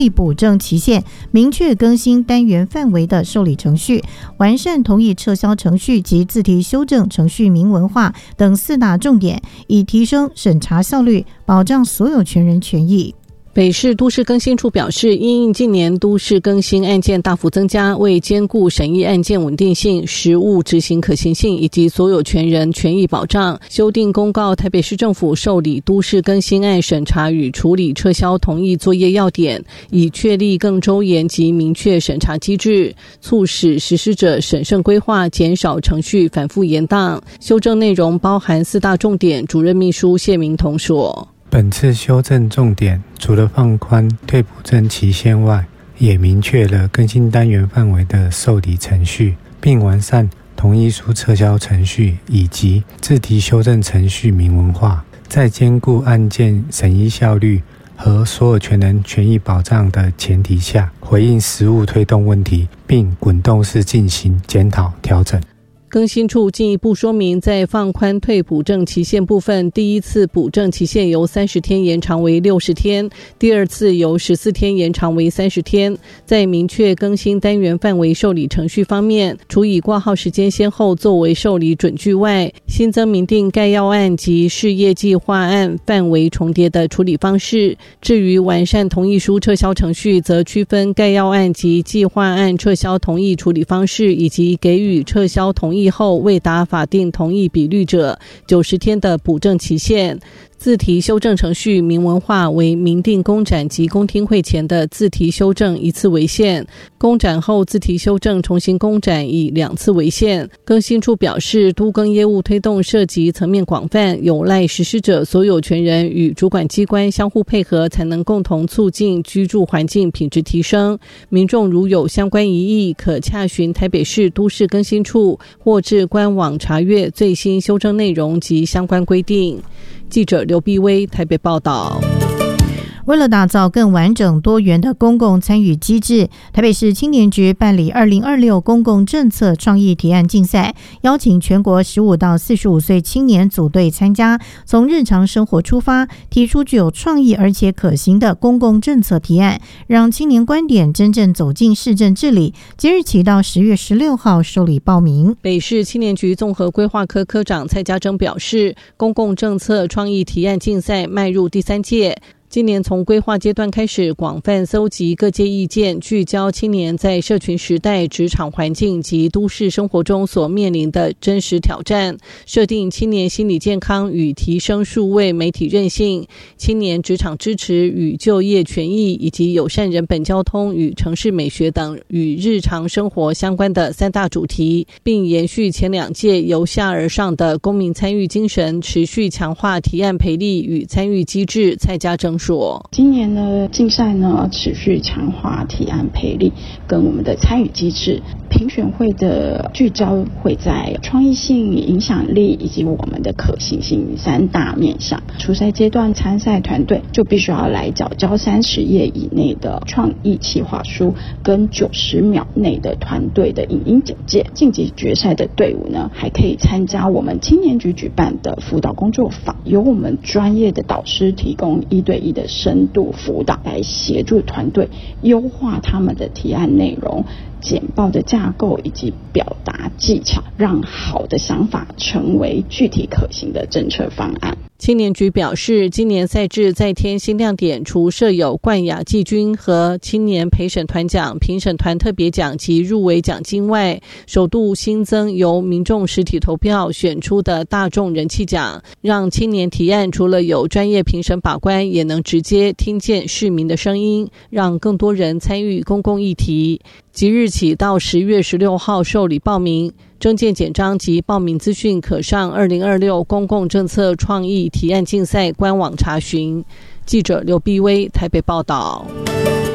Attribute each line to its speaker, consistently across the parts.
Speaker 1: 补正期限，明确更新单元范围的受理程序，完善同意撤销程序及字体修正程序明文化等4大重点，以提升审查效率，保障所有权人权益。
Speaker 2: 北市都市更新处表示，因应近年都市更新案件大幅增加，为兼顾审议案件稳定性、实务执行可行性以及所有权人权益保障，修订公告台北市政府受理都市更新案审查与处理撤销同意作业要点，以确立更周延及明确审查机制，促使实施者审慎规划，减少程序反复延宕。修正内容包含4大重点，主任秘书谢明彤说，
Speaker 3: 本次修正重点除了放宽退补正期限外，也明确了更新单元范围的受理程序，并完善同意书撤销程序以及字体修正程序明文化，在兼顾案件审议效率和所有权人权益保障的前提下，回应实务推动问题，并滚动式进行检讨调整。
Speaker 2: 更新处进一步说明，在放宽退补正期限部分，第一次补正期限由30天延长为60天，第二次由14天延长为30天。在明确更新单元范围受理程序方面，除以挂号时间先后作为受理准据外，新增明定概要案及事业计划案范围重叠的处理方式。至于完善同意书撤销程序，则区分概要案及计划案撤销同意处理方式，以及给予撤销同意后未达法定同意比率者90天的补正期限。字体修正程序明文化为明定公展及公听会前的字体修正1次为限，公展后字体修正重新公展以2次为限。更新处表示，都更业务推动涉及层面广泛，有赖实施者所有权人与主管机关相互配合，才能共同促进居住环境品质提升。民众如有相关疑义，可洽询台北市都市更新处或至官网查阅最新修正内容及相关规定。记者刘碧薇台北报道。
Speaker 1: 为了打造更完整多元的公共参与机制，台北市青年局办理2026公共政策创意提案竞赛，邀请全国15到45岁青年组队参加，从日常生活出发，提出具有创意而且可行的公共政策提案，让青年观点真正走进市政治理。即日起到10月16号受理报名。
Speaker 2: 北市青年局综合规划科科长蔡家珍表示，公共政策创意提案竞赛迈入第3届。今年从规划阶段开始，广泛搜集各界意见，聚焦青年在社群时代、职场环境及都市生活中所面临的真实挑战，设定青年心理健康与提升数位媒体韧性、青年职场支持与就业权益，以及友善人本交通与城市美学等与日常生活相关的3大主题，并延续前2届由下而上的公民参与精神，持续强化提案培力与参与机制。蔡家珍说，
Speaker 4: 今年的竞赛呢，持续强化提案培力跟我们的参与机制。评选会的聚焦会在创意性、影响力以及我们的可行性3大面向。初赛阶段参赛团队就必须要来缴交30页以内的创意企划书跟90秒内的团队的影音简介。晋级决赛的队伍呢，还可以参加我们青年局举办的辅导工作坊，由我们专业的导师提供1对1的深度辅导，来协助团队优化他们的提案内容、简报的架构以及表达技巧，让好的想法成为具体可行的政策方案。
Speaker 2: 青年局表示，今年赛制再添新亮点，除设有冠亚季军和青年陪审团奖、评审团特别奖及入围奖金外，首度新增由民众实体投票选出的大众人气奖，让青年提案除了有专业评审把关，也能直接听见市民的声音，让更多人参与公共议题。即日起到10月16号受理报名，征件简章及报名资讯可上2026公共政策创意提案竞赛官网查询。记者刘碧薇台北报道。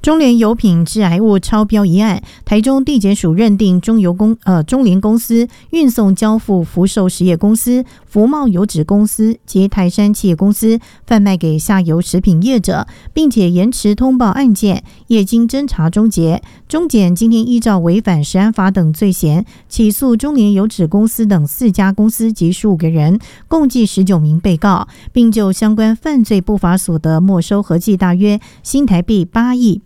Speaker 1: 中联油品致癌物超标一案，台中地检署认定中联公司运送交付福寿实业公司、福茂油脂公司及台山企业公司贩卖给下游食品业者，并且延迟通报案件，业经侦查终结。中检今天依照违反食安法等罪嫌，起诉中联油脂公司等4家公司及15个人，共计19名被告，并就相关犯罪不法所得没收合计大约新台币8亿